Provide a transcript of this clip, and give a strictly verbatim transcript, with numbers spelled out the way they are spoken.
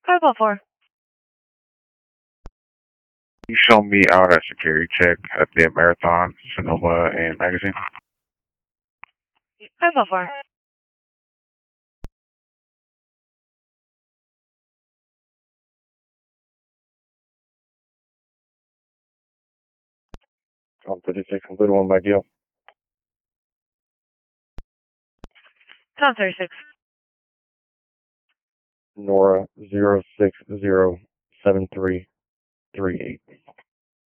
five oh four. You show me out at security check at the Marathon, Sonoma, and Magazine. five oh four. I'm thirty-six, completed one by deal. Tom thirty-six. Nora zero six zero seven three three eight.